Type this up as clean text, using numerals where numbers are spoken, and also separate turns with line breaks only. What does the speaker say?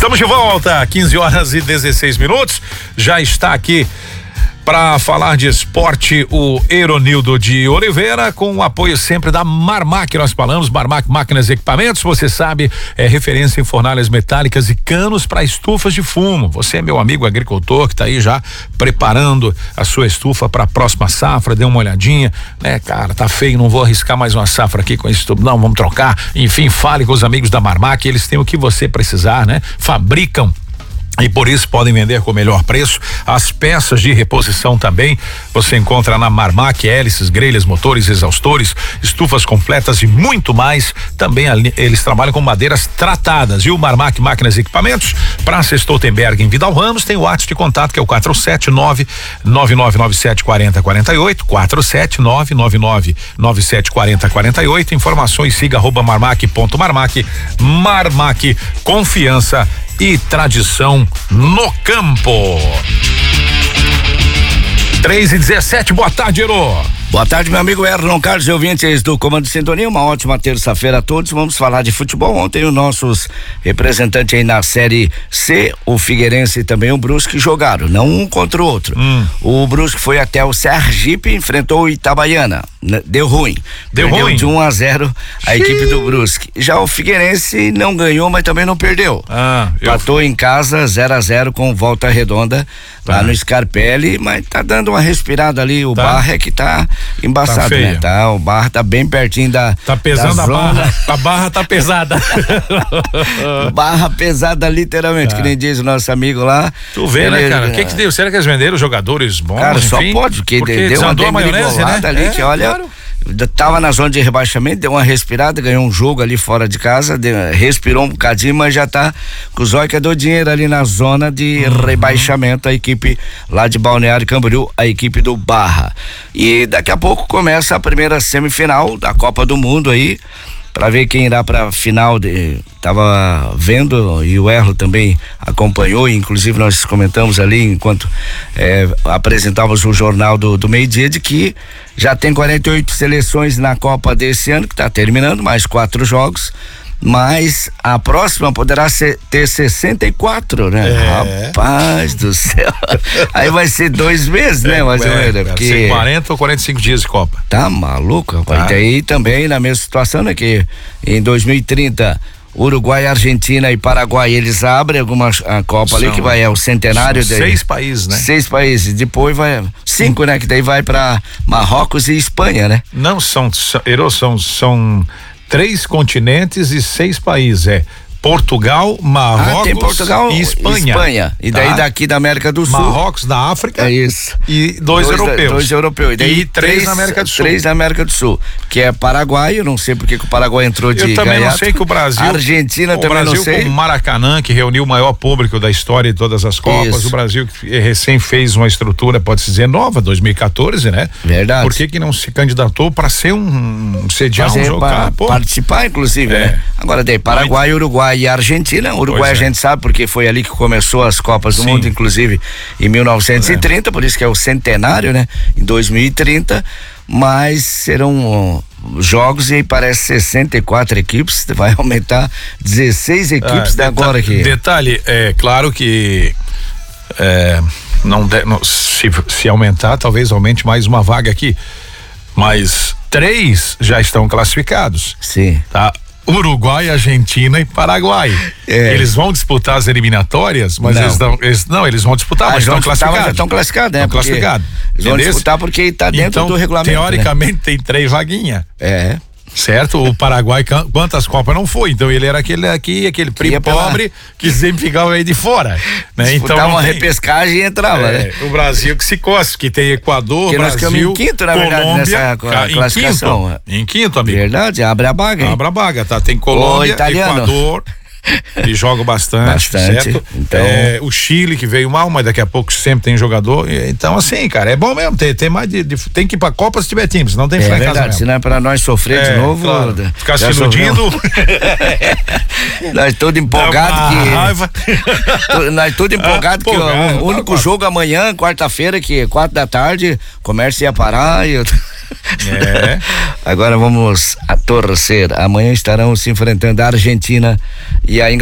Estamos de volta, 15h16. Já está aqui para falar de esporte o Eronildo de Oliveira, com o apoio sempre da Marmac. Nós falamos Marmac Máquinas e Equipamentos, você sabe, é referência em fornalhas metálicas e canos para estufas de fumo. Você é meu amigo agricultor que está aí já preparando a sua estufa para a próxima safra, dê uma olhadinha, né, cara, tá feio, não vou arriscar mais uma safra aqui com isso tudo, não, vamos trocar. Enfim, fale com os amigos da Marmac, eles têm o que você precisar, né? Fabricam e por isso podem vender com o melhor preço. As peças de reposição também você encontra na Marmac, hélices, grelhas, motores, exaustores, estufas completas e muito mais. Também eles trabalham com madeiras tratadas. E o Marmac Máquinas e Equipamentos, Praça Stoltenberg em Vidal Ramos, tem o WhatsApp de contato que é o 479-9997-4048, 479-9997-4048. Informações, siga @marmac.marmac. Marmac, confiança e tradição no campo. 3:17, boa tarde, Ero.
Boa tarde, meu amigo Erlon Carlos e ouvintes do Comando de Sintonia. Uma ótima terça-feira a todos. Vamos falar de futebol. Ontem os nossos representantes aí na Série C, o Figueirense e também o Brusque, jogaram, não um contra o outro. O Brusque foi até o Sergipe, enfrentou o Itabaiana. Deu ruim. Perdeu de 1-0 a equipe do Brusque. Já o Figueirense não ganhou, mas também não perdeu. Empatou em casa 0-0 com Volta Redonda lá no Scarpelli, mas tá dando uma respirada ali. O Barra é que tá embaçado, tá, né? Tá, o Barra tá bem pertinho da.
Tá pesando a barra. A barra tá pesada.
Barra pesada, literalmente, que nem diz o nosso amigo lá.
Tu vê, né, cara? O que deu? Será que eles venderam jogadores bons?
Cara, só pode, porque deu uma maionese, né? Ali, que olha. Claro. Tava na zona de rebaixamento, deu uma respirada, ganhou um jogo ali fora de casa, respirou um bocadinho, mas já tá com o zóio que deu dinheiro ali na zona de rebaixamento, a equipe lá de Balneário Camboriú, a equipe do Barra. E daqui a pouco começa a primeira semifinal da Copa do Mundo aí, para ver quem irá para a final. Tava vendo e o Erlo também acompanhou, inclusive nós comentamos ali enquanto apresentávamos o jornal do meio-dia, de que já tem 48 seleções na Copa desse ano, que está terminando, mais 4 jogos, mas a próxima poderá ter 64, né? Rapaz do céu. Aí vai ser 2 meses, né? Mais ou menos. Porque
40 ou 45 dias de Copa.
Tá maluco, rapaz. Tá. E daí também na mesma situação, né? Que em 2030 Uruguai, Argentina e Paraguai, eles abrem a Copa ali, que vai o centenário.
São 6 países, né?
6 países, depois vai 5, né? Que daí vai pra Marrocos e Espanha, né?
Não, são 3 continentes e 6 países, Portugal, Marrocos
tem Portugal,
e Espanha.
E daí daqui da América do Sul.
Marrocos, da África.
É isso.
E 2 europeus.
2 europeus. E daí
3 na América do Sul.
3 na América do Sul. Que é Paraguai, eu não sei porque que o Paraguai entrou de
Eu também
gaiato.
não sei que o Brasil.
Argentina também
Brasil,
não sei.
com o Maracanã, que reuniu o maior público da história de todas as Copas. Isso. O Brasil que recém fez uma estrutura, pode-se dizer, nova, 2014, né?
Verdade.
Por que não se candidatou para ser sediar um jogo?
Participar, inclusive, né? Agora daí, Paraguai, Uruguai e Argentina. Uruguai a gente sabe, porque foi ali que começou as Copas do Mundo, inclusive em 1930, por isso que é o centenário, né? Em 2030, mas serão jogos e parece 64 equipes, vai aumentar 16 equipes agora aqui.
Detalhe, é claro que se aumentar, talvez aumente mais uma vaga aqui, mas 3 já estão classificados.
Sim.
Tá? Uruguai, Argentina e Paraguai. Eles vão disputar as eliminatórias, mas eles vão disputar, mas estão classificados.
Já estão classificados, né?
Estão classificados.
Eles vão disputar porque está dentro do regulamento.
Teoricamente, tem 3 vaguinhas. Certo? O Paraguai, quantas Copas não foi? Então ele era aquele primo pobre que sempre ficava aí de fora, né? Então
uma repescagem e entrava, né?
O Brasil que se costa, que tem Equador,
que
Brasil,
nós ficamos em quinto, na verdade, nessa classificação.
Em quinto, amigo.
Verdade, abre a baga, hein?
Abre a baga, tá? Tem Colômbia, Equador, e joga bastante, certo?
Então,
o Chile que veio mal, mas daqui a pouco sempre tem jogador. Então, assim, cara, é bom mesmo. Tem mais tem que ir pra Copa se tiver time, senão tem que ficar em casa mesmo.
Se não é pra nós sofrer de novo,
claro. Ficar se iludindo.
Nós todos empolgados nós todos empolgados que o único jogo amanhã, quarta-feira, que 4 da tarde, comércio ia parar e agora vamos a torcer. Amanhã estarão se enfrentando a Argentina e a Inglaterra.